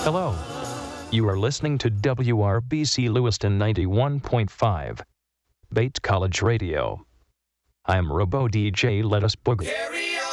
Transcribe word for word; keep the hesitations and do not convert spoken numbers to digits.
Hello. You are listening to W R B C Lewiston ninety-one point five, Bait College Radio. I'm Robo D J Let Us Boogie.